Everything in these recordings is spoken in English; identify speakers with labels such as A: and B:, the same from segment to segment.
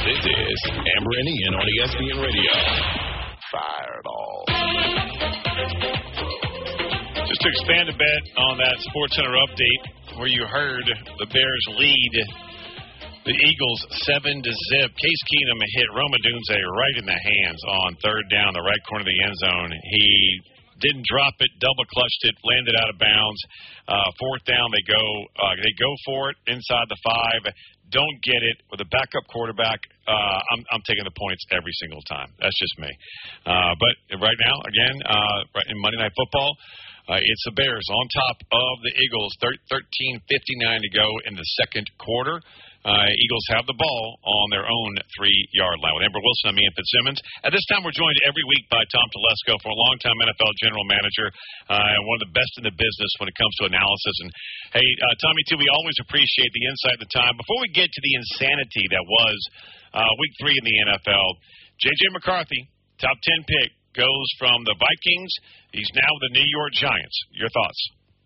A: This is Amber and Ian on ESPN Radio. Fireball.
B: Just to expand a bit on that SportsCenter update where you heard the Bears lead the Eagles 7-0. Case Keenum hit Rome Odunze right in the hands on third down, the right corner of the end zone. He didn't drop it, double clutched it, landed out of bounds. Fourth down, they go for it inside the 5. Don't get it with a backup quarterback. I'm taking the points every single time. That's just me. But right now, again, in Monday Night Football, it's the Bears on top of the Eagles. 13:59 to go in the second quarter. Eagles have the ball on their own 3-yard line. With Amber Wilson, I'm Ian Fitzsimmons. At this time, we're joined every week by Tom Telesco, for a longtime NFL general manager, and one of the best in the business when it comes to analysis. And, hey, Tommy, too, we always appreciate the insight and the time. Before we get to the insanity that was Week 3 in the NFL, J.J. McCarthy, top 10 pick, goes from the Vikings. He's now with the New York Giants. Your thoughts?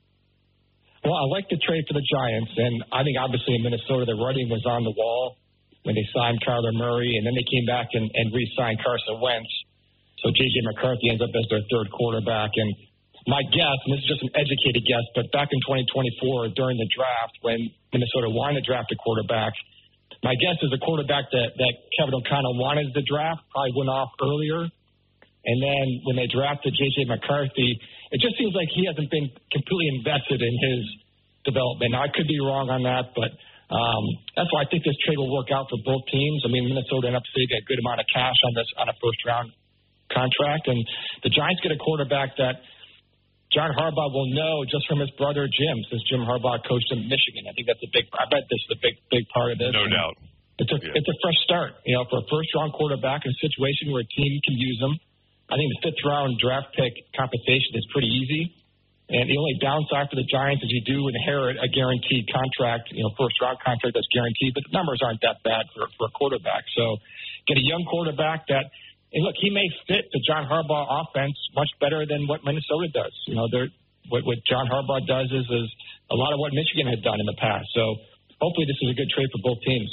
C: Well, I like the trade for the Giants, and I think obviously in Minnesota the writing was on the wall when they signed Kyler Murray, and then they came back and re-signed Carson Wentz. So J.J. McCarthy ends up as their third quarterback. And my guess, and this is just an educated guess, but back in 2024 during the draft when Minnesota wanted to draft a quarterback, my guess is a quarterback that Kevin O'Connell wanted to draft probably went off earlier. And then when they drafted J.J. McCarthy, it just seems like he hasn't been completely invested in his development. Now, I could be wrong on that, but that's why I think this trade will work out for both teams. I mean, Minnesota ended up saving a good amount of cash on a first-round contract, and the Giants get a quarterback that John Harbaugh will know just from his brother Jim, since Jim Harbaugh coached in Michigan. I think that's I bet this is a big part of this.
B: No doubt.
C: It's a fresh start, for a first-round quarterback in a situation where a team can use them. I think the fifth-round draft pick compensation is pretty easy. And the only downside for the Giants is you do inherit a guaranteed contract, first-round contract that's guaranteed, but the numbers aren't that bad for a quarterback. So get a young quarterback that, and look, he may fit the John Harbaugh offense much better than what Minnesota does. What John Harbaugh does is a lot of what Michigan had done in the past. So hopefully this is a good trade for both teams.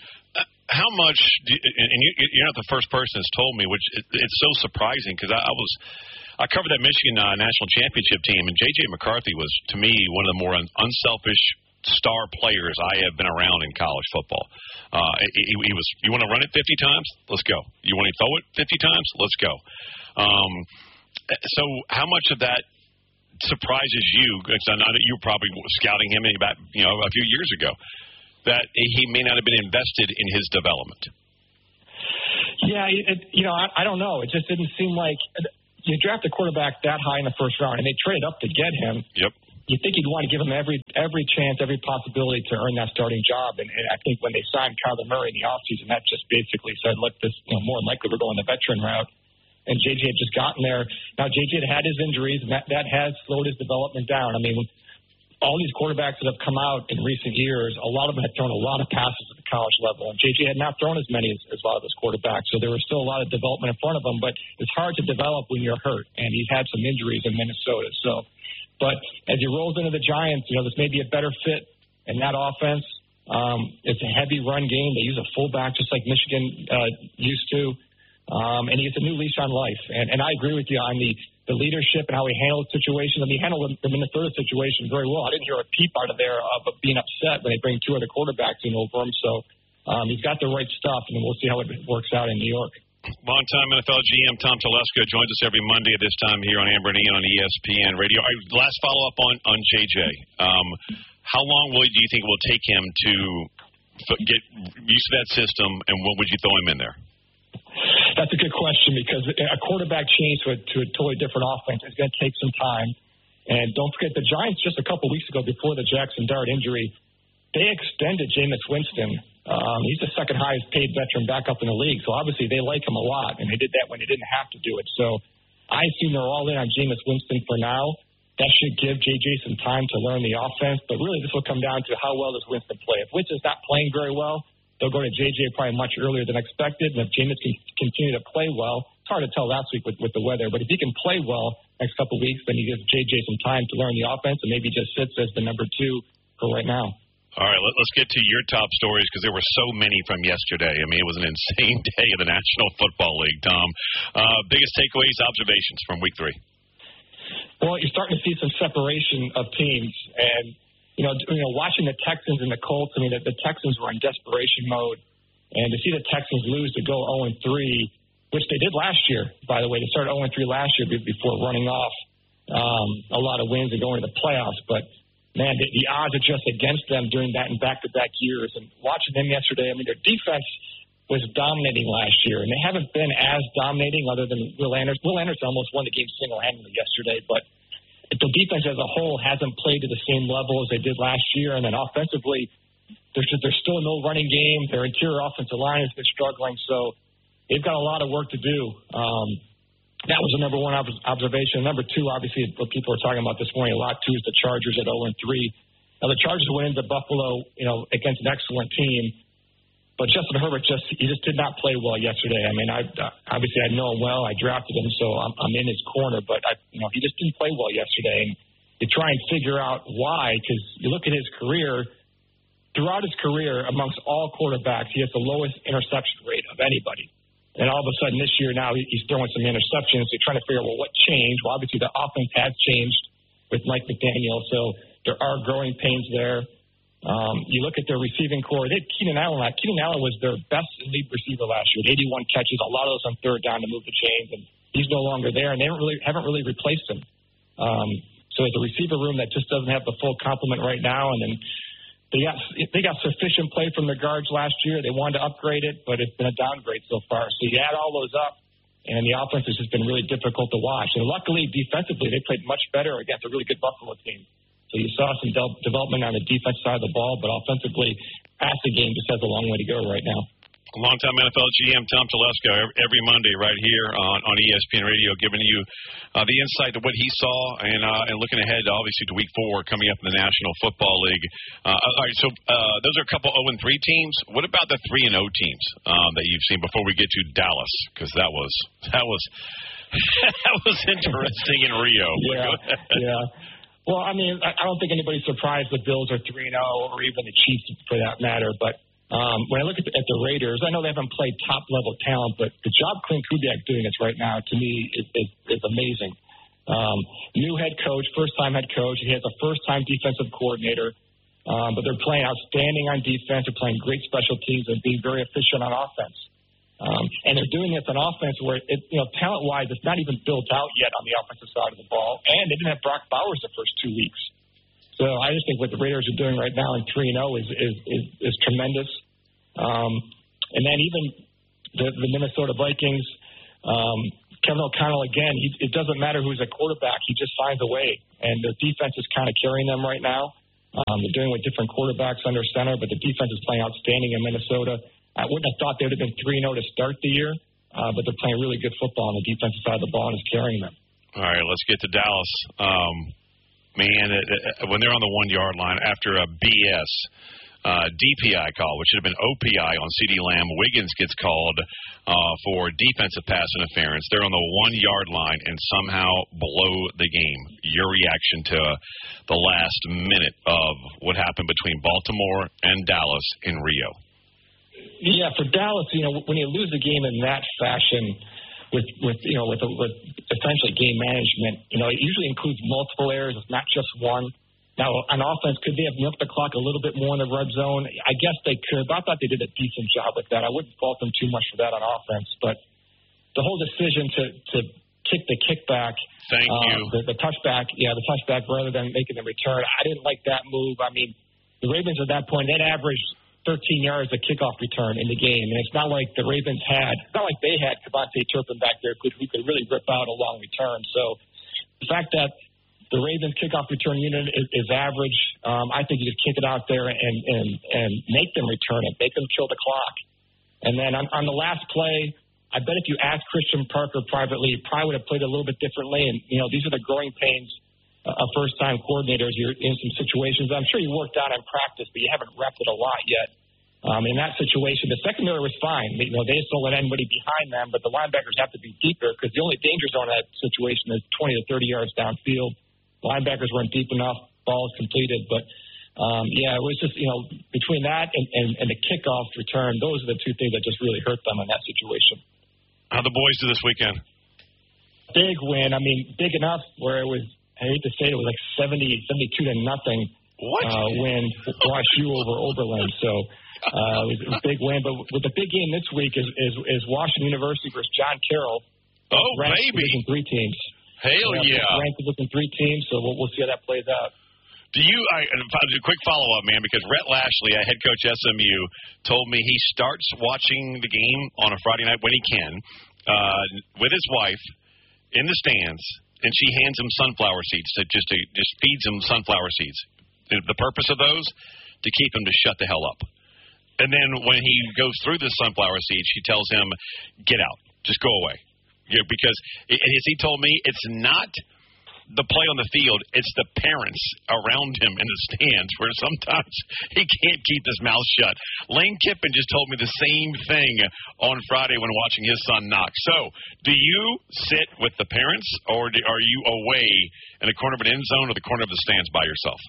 B: How much, and you're not the first person that's told me, which it's so surprising because I covered that Michigan national championship team, and J.J. McCarthy was, to me, one of the more unselfish star players I have been around in college football. He was, you want to run it 50 times? Let's go. You want to throw it 50 times? Let's go. So how much of that surprises you? Because I know that you were probably scouting him about a few years ago, that he may not have been invested in his development.
C: Yeah, I don't know. It just didn't seem like you draft a quarterback that high in the first round, and they traded up to get him.
B: Yep.
C: You think you'd want to give him every chance, every possibility to earn that starting job. And I think when they signed Kyler Murray in the offseason, that just basically said, look, this more likely we're going the veteran route. And J.J. had just gotten there. Now, J.J. had his injuries, and that has slowed his development down. I mean, all these quarterbacks that have come out in recent years, a lot of them had thrown a lot of passes at the college level. And J.J. had not thrown as many as a lot of those quarterbacks. So there was still a lot of development in front of him. But it's hard to develop when you're hurt. And he's had some injuries in Minnesota. But as he rolls into the Giants, this may be a better fit in that offense. It's a heavy run game. They use a fullback just like Michigan used to. And he gets a new leash on life. And I agree with you on the leadership and how he handled the situation. I mean, he handled the Minnesota situation very well. I didn't hear a peep out of there of being upset when they bring two other quarterbacks in over him. So he's got the right stuff, and we'll see how it works out in New York.
B: Longtime NFL GM Tom Telesco joins us every Monday at this time here on Amber and Ian on ESPN Radio. Last follow-up on JJ. How long do you think it will take him to get used to that system, and what would you throw him in there?
C: That's a good question because a quarterback change to a totally different offense is going to take some time. And don't forget, the Giants just a couple weeks ago before the Jackson Dart injury, they extended Jameis Winston. He's the second highest paid veteran backup in the league. So obviously they like him a lot, and they did that when they didn't have to do it. So I assume they're all in on Jameis Winston for now. That should give J.J. some time to learn the offense. But really this will come down to how well does Winston play. If Winston's not playing very well, they'll go to J.J. probably much earlier than expected. And if Jameis can continue to play well, it's hard to tell last week with the weather. But if he can play well next couple of weeks, then he gives J.J. some time to learn the offense and maybe just sits as the number 2 for right now.
B: All right, let's get to your top stories because there were so many from yesterday. I mean, it was an insane day of the National Football League, Tom. Biggest takeaways, observations from Week 3?
C: Well, you're starting to see some separation of teams. And, watching the Texans and the Colts, I mean, the Texans were in desperation mode. And to see the Texans lose to go 0-3, which they did last year, by the way. They started 0-3 last year before running off a lot of wins and going to the playoffs. But, man, the odds are just against them doing that in back-to-back years. And watching them yesterday, I mean, their defense was dominating last year, and they haven't been as dominating other than Will Anderson. Will Anderson almost won the game single-handedly yesterday, but the defense as a whole hasn't played to the same level as they did last year. And then offensively, there's still no running game. Their interior offensive line has been struggling, so they've got a lot of work to do. That was the number one observation. Number two, obviously, what people were talking about this morning a lot, too, is the Chargers at 0-3. Now, the Chargers went into Buffalo, against an excellent team. But Justin Herbert just did not play well yesterday. I mean, obviously I know him well. I drafted him, so I'm in his corner. But, he just didn't play well yesterday. And you try and figure out why, because you look at his career. Throughout his career, amongst all quarterbacks, he has the lowest interception rate of anybody. And all of a sudden this year now he's throwing some interceptions. So you're trying to figure out, well, what changed? Well, obviously the offense has changed with Mike McDaniel, so there are growing pains there. You look at their receiving core. They had Keenan Allen. Keenan Allen was their best lead receiver last year, 81 catches, a lot of those on third down to move the chains, and he's no longer there, and they haven't really replaced him. So it's a receiver room that just doesn't have the full complement right now, and then they got sufficient play from the guards last year. They wanted to upgrade it, but it's been a downgrade so far. So you add all those up, and the offense has just been really difficult to watch. And luckily, defensively, they played much better against a really good Buffalo team. So you saw some development on the defense side of the ball, but offensively, passing game just has a long way to go right now.
B: Longtime NFL GM Tom Telesco every Monday right here on ESPN Radio, giving you the insight to what he saw and looking ahead, obviously, to Week 4 coming up in the National Football League. All right, so those are a couple 0-3 teams. What about the 3-0 teams that you've seen before we get to Dallas? Because that was that was interesting in Rio.
C: Yeah. Well, I mean, I don't think anybody's surprised the Bills are 3-0 or even the Chiefs for that matter, but when I look at the Raiders, I know they haven't played top-level talent, but the job Clint Kubiak doing this right now, to me, is amazing. New head coach, first-time head coach. He has a first-time defensive coordinator, but they're playing outstanding on defense. They're playing great special teams and being very efficient on offense. And they're doing this on offense where, talent-wise, it's not even built out yet on the offensive side of the ball, and they didn't have Brock Bowers the first 2 weeks. So I just think what the Raiders are doing right now in 3-0 is tremendous. And then even the Minnesota Vikings, Kevin O'Connell, again, it doesn't matter who's a quarterback. He just finds a way. And the defense is kind of carrying them right now. They're doing with different quarterbacks under center, but the defense is playing outstanding in Minnesota. I wouldn't have thought they would have been 3-0 to start the year, but they're playing really good football on the defensive side of the ball and is carrying them.
B: All right, let's get to Dallas. Man, when they're on the 1-yard line after a BS DPI call, which should have been OPI on CeeDee Lamb, Wiggins gets called for defensive pass interference. They're on the 1-yard line and somehow blow the game. Your reaction to the last minute of what happened between Baltimore and Dallas in Rio?
C: Yeah, for Dallas, when you lose a game in that fashion, with essentially game management, it usually includes multiple errors. It's not just one. Now, on offense, could they have milked the clock a little bit more in the red zone? I guess they could. But I thought they did a decent job with that. I wouldn't fault them too much for that on offense. But the whole decision to kick the kickback, the touchback, the touchback rather than making the return, I didn't like that move. I mean, the Ravens at that point, they'd averaged 13 yards of kickoff return in the game. And it's not like they had Kevontae Turpin back there who could really rip out a long return. So the fact that the Ravens kickoff return unit is average, I think you just kick it out there and make them return it, make them kill the clock. And then on the last play, I bet if you asked Christian Parker privately, he probably would have played a little bit differently. And, these are the growing pains of first-time coordinators. You're in some situations I'm sure you worked out in practice, but you haven't repped it a lot yet. In that situation, the secondary was fine. They just don't let anybody behind them, but the linebackers have to be deeper because the only danger zone in that situation is 20 to 30 yards downfield. Linebackers weren't deep enough. Ball is completed. But It was just, between that and the kickoff return, those are the two things that just really hurt them in that situation.
B: How'd the boys do this weekend?
C: Big win. I mean, big enough where it was, I hate to say it was like 72 to nothing. Win WashU over Oberlin. So it was a big win. But with the big game this week is Washington University versus John Carroll.
B: Oh, baby.
C: Division 3 teams.
B: Hell yeah.
C: Ranked Division 3 teams, so we'll see how that plays out.
B: A quick follow-up, man, because Rhett Lashley, head coach SMU, told me he starts watching the game on a Friday night when he can with his wife in the stands, and she hands him sunflower seeds, just feeds him sunflower seeds. The purpose of those, to keep him to shut the hell up. And then when he goes through the sunflower seeds, she tells him, get out, just go away. Because, as he told me, it's not the play on the field, it's the parents around him in the stands where sometimes he can't keep his mouth shut. Lane Kiffin just told me the same thing on Friday when watching his son knock. So, do you sit with the parents, or are you away in the corner of an end zone or the corner of the stands by yourself?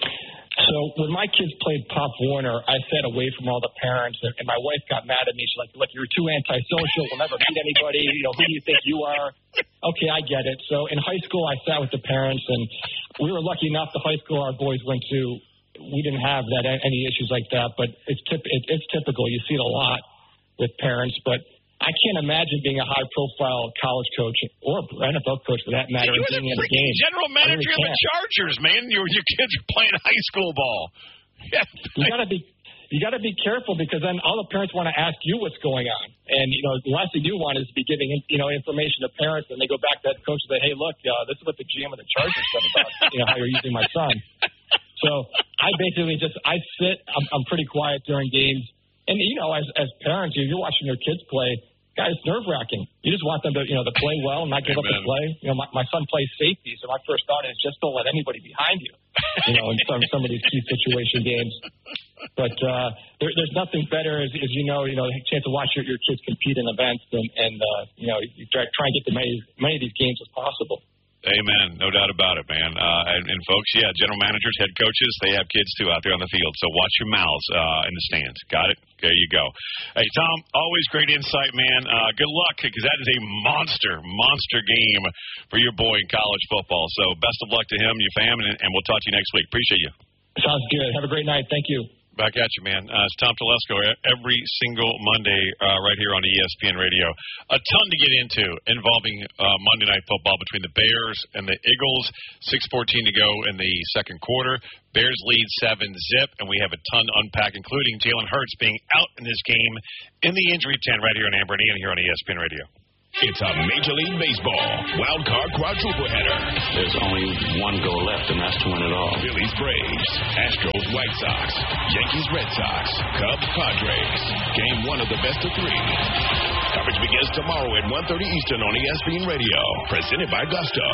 C: So when my kids played Pop Warner, I sat away from all the parents, and my wife got mad at me. She's like, look, you're too antisocial. We'll never meet anybody. Who do you think you are? Okay, I get it. So in high school, I sat with the parents, and we were lucky enough the high school our boys went to, we didn't have any issues like that. But it's typical. You see it a lot with parents, but I can't imagine being a high-profile college coach or NFL coach, for that matter,
B: and
C: being in a
B: game.
C: game.
B: General manager of the Chargers, man. Your kids are playing high school ball. Yeah.
C: You got to be careful, because then all the parents want to ask you what's going on, and the last thing you want is to be giving information to parents, and they go back to that coach and say, hey, look, this is what the GM of the Chargers said about how you're using my son. So I basically I sit. I'm pretty quiet during games. And, as parents, if you're watching your kids play, guys, it's nerve-wracking. You just want them to, to play well and not give up the play. My son plays safety, so my first thought is just don't let anybody behind you, in some of these key situation games. But there's nothing better, as you know, a chance to watch your kids compete in events and you try and get to many of these games as possible.
B: Amen. No doubt about it, man. And folks, general managers, head coaches, they have kids, too, out there on the field. So watch your mouths in the stands. Got it? There you go. Hey, Tom, always great insight, man. Good luck, because that is a monster game for your boy in college football. So best of luck to him, your fam, and we'll talk to you next week. Appreciate you.
C: Sounds good. Have a great night. Thank you.
B: Back at you, man. It's Tom Telesco every single Monday right here on ESPN Radio. A ton to get into involving Monday Night Football between the Bears and the Eagles. 6:14 to go in the second quarter. Bears lead 7-0, and we have a ton to unpack, including Jalen Hurts being out in this game in the injury tent right here in Amber and Ian here on ESPN Radio.
A: It's a Major League Baseball wild card quadruple header.
D: There's only one goal left, and that's to win it all.
A: Phillies, Braves, Astros, White Sox, Yankees, Red Sox, Cubs, Padres. Game 1 of the best of 3. Coverage begins tomorrow at 1:30 Eastern on ESPN Radio. Presented by Gusto.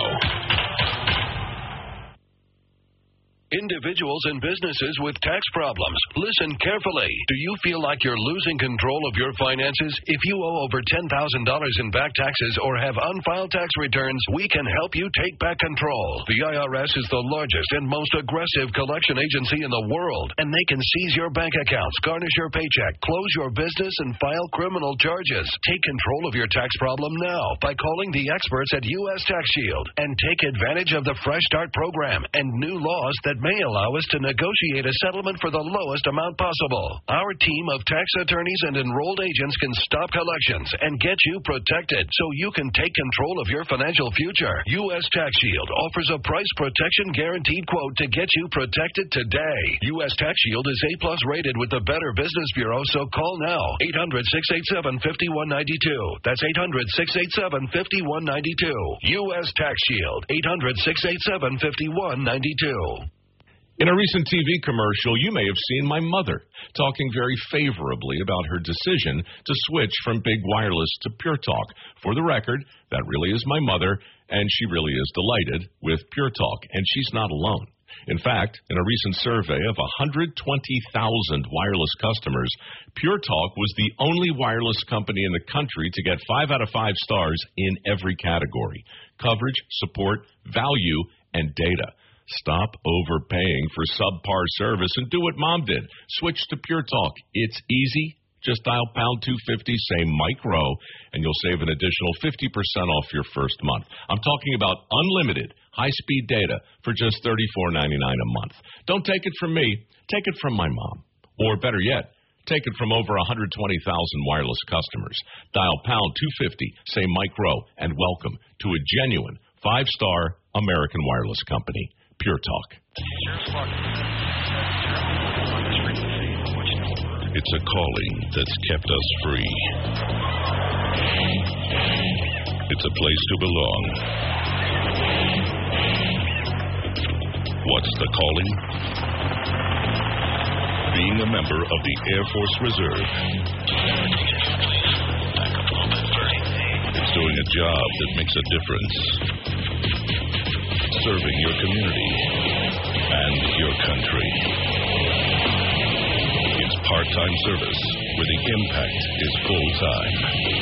E: Individuals and businesses with tax problems, listen carefully. Do you feel like you're losing control of your finances? If you owe over $10,000 in back taxes or have unfiled tax returns, we can help you take back control. The IRS is the largest and most aggressive collection agency in the world, and they can seize your bank accounts, garnish your paycheck, close your business, and file criminal charges. Take control of your tax problem now by calling the experts at U.S. Tax Shield and take advantage of the Fresh Start program and new laws that may allow us to negotiate a settlement for the lowest amount possible. Our team of tax attorneys and enrolled agents can stop collections and get you protected so you can take control of your financial future. U.S. Tax Shield offers a price protection guaranteed quote to get you protected today. U.S. Tax Shield is A+ rated with the Better Business Bureau, so call now. 800-687-5192. That's 800-687-5192. U.S. Tax Shield. 800-687-5192.
F: In a recent TV commercial, you may have seen my mother talking very favorably about her decision to switch from Big Wireless to Pure Talk. For the record, that really is my mother, and she really is delighted with Pure Talk, and she's not alone. In fact, in a recent survey of 120,000 wireless customers, Pure Talk was the only wireless company in the country to get 5 out of 5 stars in every category: coverage, support, value, and data. Stop overpaying for subpar service and do what Mom did. Switch to Pure Talk. It's easy. Just dial pound 250, say Mike Rowe, and you'll save an additional 50% off your first month. I'm talking about unlimited high-speed data for just $34.99 a month. Don't take it from me. Take it from my mom. Or better yet, take it from over 120,000 wireless customers. Dial pound 250, say Mike Rowe, and welcome to a genuine 5-star American wireless company, Pure Talk.
A: It's a calling that's kept us free. It's a place to belong. What's the calling? Being a member of the Air Force Reserve. It's doing a job that makes a difference. Serving your community and your country. It's part-time service where the impact is full-time.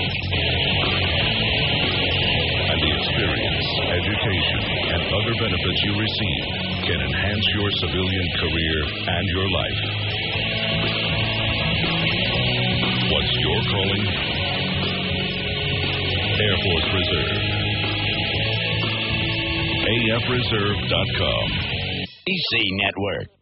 A: And the experience, education, and other benefits you receive can enhance your civilian career and your life. What's your calling? Air Force Reserve. AFReserve.com.
D: EC Network.